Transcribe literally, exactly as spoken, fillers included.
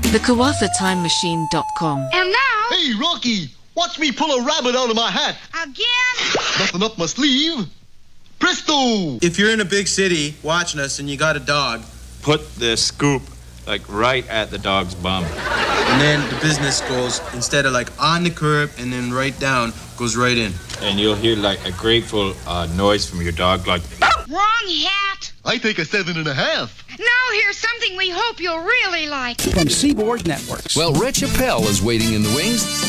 the kawasa time machine dot com. And now... Hey, Rocky, watch me pull a rabbit out of my hat. Again? Nothing up my sleeve. Presto! If you're in a big city watching us and you got a dog, put the scoop like right at the dog's bum. And then the business goes, instead of like on the curb and then right down, goes right in. And you'll hear like a grateful uh, noise from your dog, like... Wrong hat. I take a seven and a half. Now here's something we hope you'll really like. From Seaboard Networks. Well, Rich Appel is waiting in the wings.